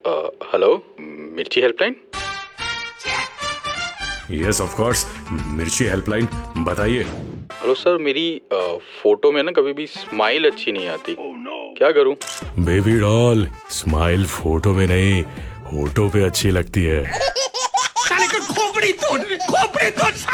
Hello, मिर्ची helpline. Yes of course, मिर्ची helpline, बताइए। हेलो सर, मेरी फोटो में ना कभी भी स्माइल अच्छी नहीं आती। क्या करूं? बेबी डॉल, स्माइल फोटो में नहीं, होठों पे अच्छी लगती है। साले का खोपड़ी तोड़